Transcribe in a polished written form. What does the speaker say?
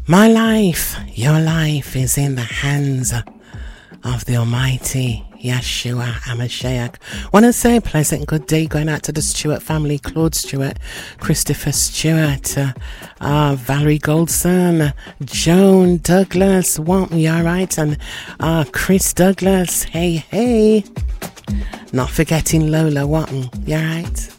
My life, your life is in the hands of the Almighty Yeshua HaMashiach. Want to say a pleasant good day going out to the Stewart family, Claude Stewart, Christopher Stewart, Valerie Goldson, Joan Douglas, you alright? And Chris Douglas, hey. Not forgetting Lola, you alright?